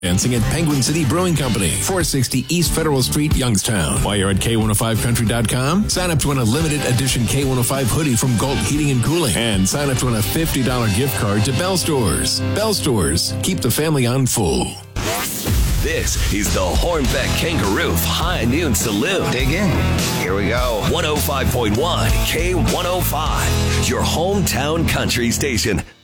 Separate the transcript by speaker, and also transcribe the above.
Speaker 1: Dancing at Penguin City Brewing Company, 460 East Federal Street, Youngstown. While you're at K105country.com, sign up to win a limited edition K105 hoodie from Galt Heating and Cooling. And sign up to win a $50 gift card to Bell Stores. Bell Stores, keep the family on full.
Speaker 2: This is the Hornbeck Kangaroo High Noon Saloon.
Speaker 3: Dig in. Here we go.
Speaker 2: 105.1 K105, your hometown country station.